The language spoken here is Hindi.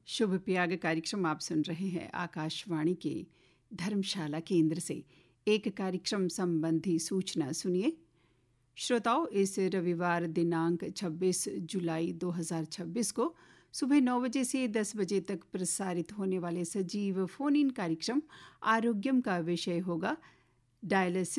शुभ प्रयाग कार्यक्रम आप सुन रहे हैं आकाशवाणी के धर्मशाला केंद्र से। एक कार्यक्रम संबंधी सूचना सुनिए। श्रोताओं, इस रविवार दिनांक 26 जुलाई 2026 को सुबह 9 बजे से 10 बजे तक प्रसारित होने वाले सजीव फोन इन कार्यक्रम आरोग्यम का विषय होगा डायलिसिस